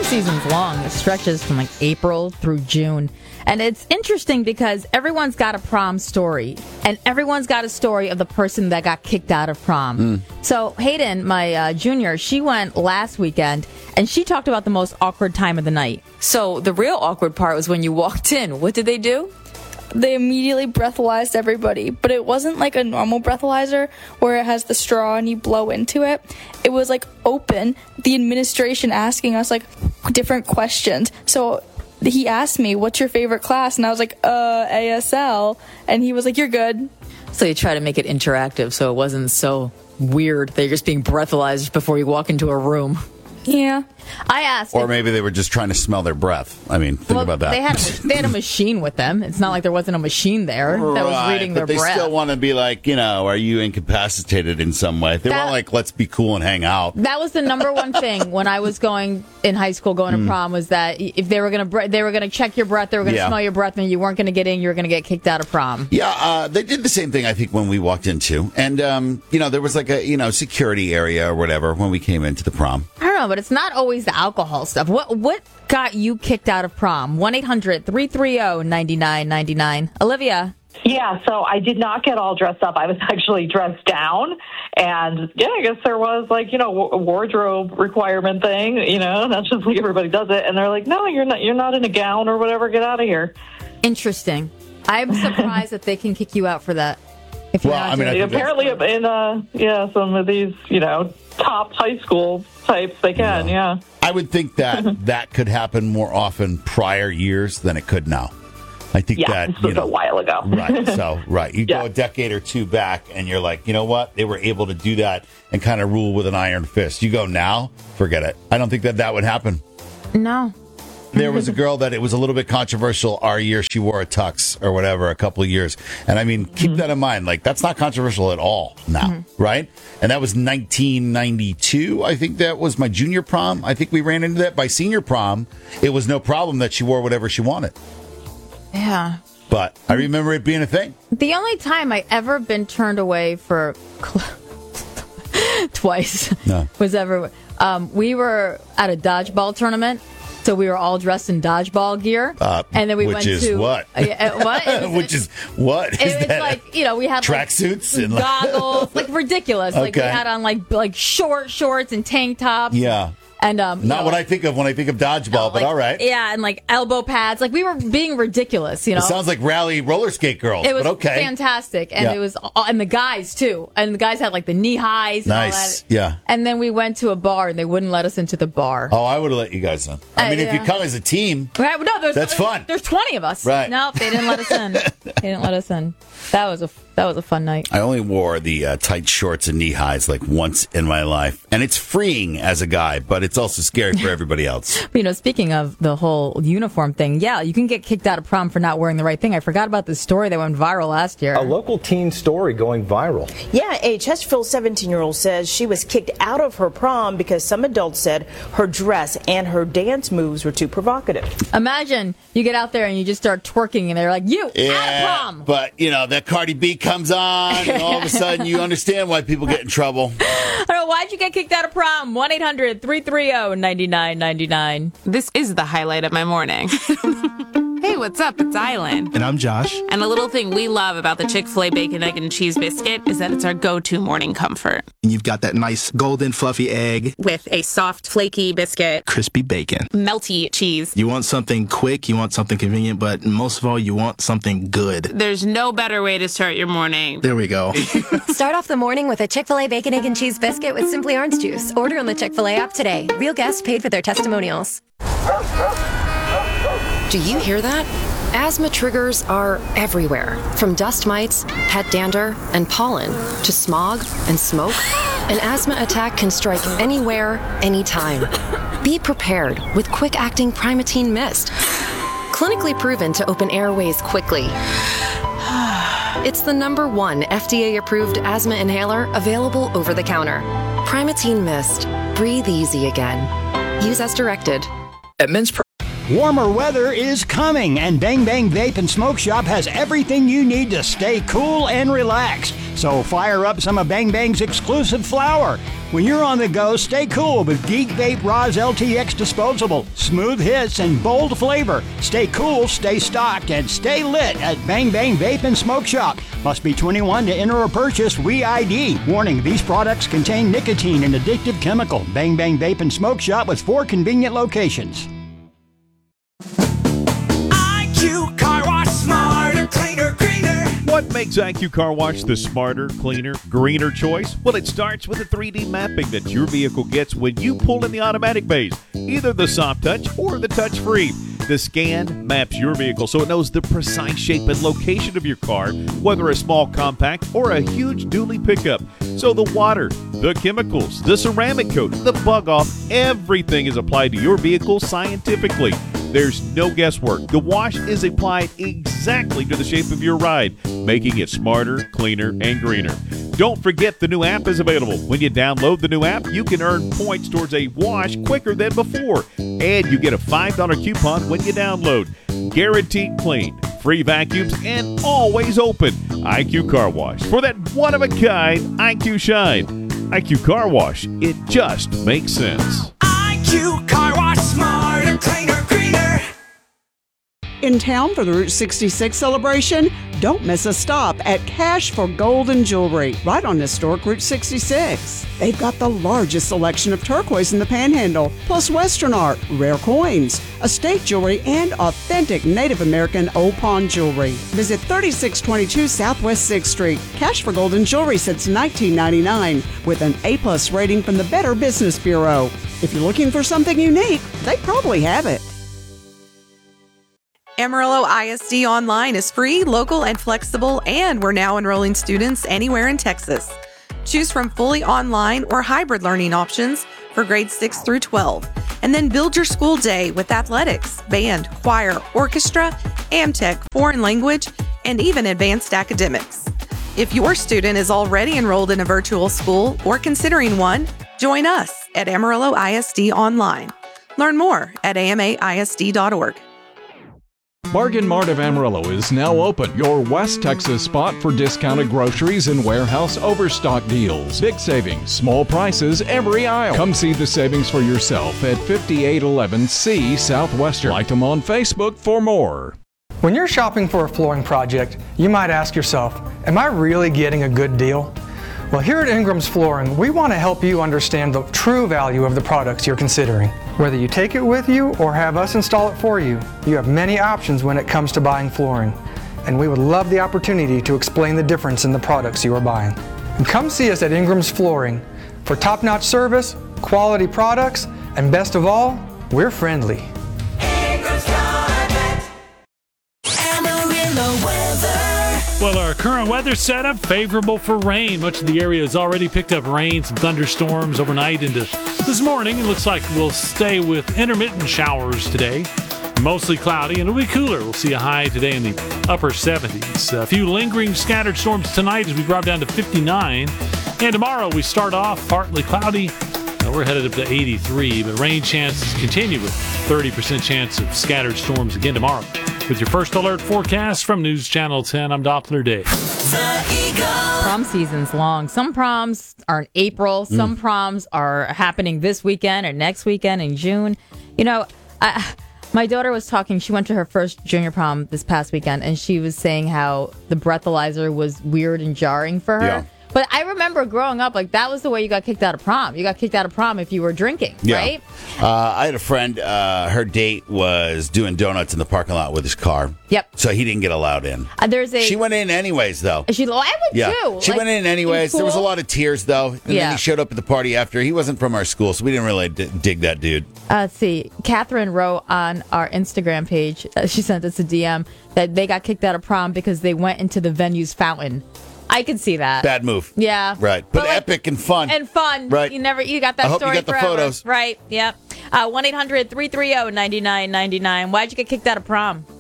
season's long. It stretches from like April through June. And it's interesting because everyone's got a prom story. And everyone's got a story of the person that got kicked out of prom. So Hayden, my junior, she went last weekend, and she talked about the most awkward time of the night. So the real awkward part was when you walked in. What did they do? They immediately breathalyzed everybody, but it wasn't like a normal breathalyzer where it has the straw and you blow into it. It was like open, the administration asking us like different questions. So he asked me, what's your favorite class? And I was like, ASL. And he was like, you're good. So you try to make it interactive so it wasn't so weird that you're just being breathalyzed before you walk into a room. Yeah. I asked. Or maybe they were just trying to smell their breath. I mean, think about that. They had a machine with them. It's not like there wasn't a machine there that was reading their breath. But they still want to be like, are you incapacitated in some way? They weren't like, let's be cool and hang out. That was the number one thing when I was going in high school, going to prom, was that if they were gonna check your breath, they were gonna smell your breath, and you weren't gonna get in, you were gonna get kicked out of prom. Yeah, they did the same thing, I think, when we walked into, and there was like a security area or whatever when we came into the prom. I don't know, but it's not always the alcohol stuff. What got you kicked out of prom? 1-800-330-9999. Olivia. Yeah, so I did not get all dressed up. I was actually dressed down. And, I guess there was, a wardrobe requirement thing, that's just like everybody does it. And they're like, no, you're not in a gown or whatever. Get out of here. Interesting. I'm surprised that they can kick you out for that. If you're apparently in some of these, top high school types, they can, yeah. I would think that could happen more often prior years than it could now. I think that this was a while ago. Right. You go a decade or two back and you're like, you know what? They were able to do that and kind of rule with an iron fist. You go now, forget it. I don't think that would happen. No. There was a girl that it was a little bit controversial our year. She wore a tux or whatever a couple of years. And I mean, keep that in mind. Like, that's not controversial at all now, right? And that was 1992. I think that was my junior prom. I think we ran into that. By senior prom, it was no problem that she wore whatever she wanted. Yeah. But I remember it being a thing. The only time I ever been turned away for twice was ever we were at a dodgeball tournament. So we were all dressed in dodgeball gear, and then we went to what? What? Which is what? It's like we had tracksuits and goggles, like ridiculous. Okay. Like we had on like short shorts and tank tops. Yeah. And not what I think of when I think of dodgeball, but all right. Yeah, and like elbow pads. Like we were being ridiculous, It sounds like rally roller skate girls. It was but okay. fantastic, and it was, and the guys too, and the guys had like the knee highs. And nice, all that. Yeah. And then we went to a bar, and they wouldn't let us into the bar. Oh, I would have let you guys in. I mean, if you come as a team, right? No, that's fun. There's 20 of us. Right? No, they didn't let us in. They didn't let us in. That was a fun night. I only wore the tight shorts and knee highs like once in my life, and it's freeing as a guy, but it's also scary for everybody else. Speaking of the whole uniform thing, you can get kicked out of prom for not wearing the right thing. I forgot about this story that went viral last year. A local teen story going viral. Yeah, a Chesterfield 17-year-old says she was kicked out of her prom because some adults said her dress and her dance moves were too provocative. Imagine you get out there and you just start twerking, and they're like, out of prom. But, that Cardi B comes on, and all of a sudden you understand why people get in trouble. I don't know, why'd you get kicked out of prom? 1-800-330-9999. This is the highlight of my morning. Hey, what's up? It's Island. And I'm Josh. And a little thing we love about the Chick-fil-A Bacon, Egg, and Cheese Biscuit is that it's our go-to morning comfort. And you've got that nice golden fluffy egg. With a soft, flaky biscuit. Crispy bacon. Melty cheese. You want something quick, you want something convenient, but most of all, you want something good. There's no better way to start your morning. There we go. Start off the morning with a Chick-fil-A Bacon, Egg, and Cheese Biscuit with Simply Orange Juice. Order on the Chick-fil-A app today. Real guests paid for their testimonials. Do you hear that? Asthma triggers are everywhere, from dust mites, pet dander, and pollen, to smog and smoke. An asthma attack can strike anywhere, anytime. Be prepared with quick-acting Primatene Mist. Clinically proven to open airways quickly. It's the #1 FDA-approved asthma inhaler available over the counter. Primatene Mist. Breathe easy again. Use as directed. At Men's Warmer weather is coming, and Bang Bang Vape and Smoke Shop has everything you need to stay cool and relaxed. So fire up some of Bang Bang's exclusive flower. When you're on the go, stay cool with Geek Vape Roz LTX Disposable. Smooth hits and bold flavor. Stay cool, stay stocked, and stay lit at Bang Bang Vape and Smoke Shop. Must be 21 to enter or purchase WeID. Warning, these products contain nicotine and addictive chemical. Bang Bang Vape and Smoke Shop with 4 convenient locations. IQ Car Wash, smarter, cleaner, greener. What makes IQ Car Wash the smarter, cleaner, greener choice? Well, it starts with the 3D mapping that your vehicle gets when you pull in the automatic bays, either the soft touch or the touch-free. The scan maps your vehicle so it knows the precise shape and location of your car, whether a small compact or a huge dually pickup. So the water, the chemicals, the ceramic coat, the bug off, everything is applied to your vehicle scientifically. There's no guesswork. The wash is applied exactly to the shape of your ride, making it smarter, cleaner, and greener. Don't forget the new app is available. When you download the new app, you can earn points towards a wash quicker than before. And you get a $5 coupon when you download. Guaranteed clean, free vacuums, and always open. IQ Car Wash. For that one-of-a-kind IQ shine. IQ Car Wash. It just makes sense. IQ Car Wash, smarter, cleaner, greener. In town for the Route 66 celebration? Don't miss a stop at Cash for Gold and Jewelry, right on historic Route 66. They've got the largest selection of turquoise in the Panhandle, plus Western art, rare coins, estate jewelry, and authentic Native American Old Pawn jewelry. Visit 3622 Southwest 6th Street. Cash for Gold and Jewelry since 1999, with an A+ rating from the Better Business Bureau. If you're looking for something unique, they probably have it. Amarillo ISD Online is free, local, and flexible, and we're now enrolling students anywhere in Texas. Choose from fully online or hybrid learning options for grades 6 through 12, and then build your school day with athletics, band, choir, orchestra, AmTech, foreign language, and even advanced academics. If your student is already enrolled in a virtual school or considering one, join us at Amarillo ISD Online. Learn more at amaisd.org. Bargain Mart of Amarillo is now open, your West Texas spot for discounted groceries and warehouse overstock deals. Big savings, small prices every aisle. Come see the savings for yourself at 5811 C Southwestern. Like them on Facebook for more. When you're shopping for a flooring project, you might ask yourself, am I really getting a good deal? Well, here at Ingram's Flooring, we want to help you understand the true value of the products you're considering. Whether you take it with you or have us install it for you, you have many options when it comes to buying flooring. And we would love the opportunity to explain the difference in the products you are buying. And come see us at Ingram's Flooring for top-notch service, quality products, and best of all, we're friendly. Well, our current weather setup favorable for rain. Much of the area has already picked up rain, some thunderstorms overnight into this morning. It looks like we'll stay with intermittent showers today. Mostly cloudy, and it'll be cooler. We'll see a high today in the upper 70s. A few lingering scattered storms tonight as we drop down to 59. And tomorrow we start off partly cloudy. We're headed up to 83, but rain chances continue with 30% chance of scattered storms again tomorrow. With your first alert forecast from News Channel 10, I'm Doppler Dave. Prom season's long. Some proms are in April. Some proms are happening this weekend or next weekend in June. You know, my daughter was talking. She went to her first junior prom this past weekend, and she was saying how the breathalyzer was weird and jarring for her. Yeah. But I remember growing up, like, that was the way you got kicked out of prom. You got kicked out of prom if you were drinking, right? I had a friend, her date was doing donuts in the parking lot with his car. Yep. So he didn't get allowed in. She went in anyways, though. I would too. She went in anyways. There was a lot of tears, though. And then he showed up at the party after. He wasn't from our school, so we didn't really dig that dude. Let's see. Catherine wrote on our Instagram page, she sent us a DM, that they got kicked out of prom because they went into the venue's fountain. I could see that. Bad move. Yeah. Right. But epic and fun. And fun. Right. You got that I hope story you got forever. the photos. Right. Yep. 1-800-330-9999. Why'd you get kicked out of prom?